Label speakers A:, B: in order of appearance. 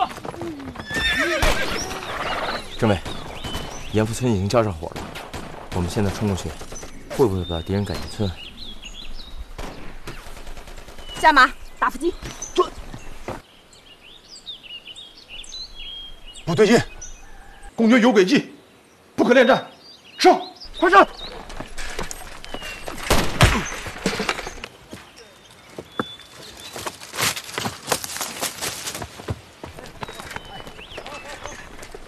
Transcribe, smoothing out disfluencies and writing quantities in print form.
A: 政委，严福村已经交上火了，我们现在冲过去，会不会把敌人赶进村？
B: 下马，打伏击。
C: 准。不对劲，公牛有诡计，不可恋战，上，快上！